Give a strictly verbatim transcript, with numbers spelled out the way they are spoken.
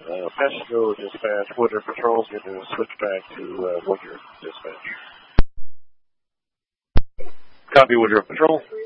Uh, Pasco Dispatch, Woodruff Patrol is going to switch back to uh, Woodruff Dispatch. Copy, Woodruff Patrol.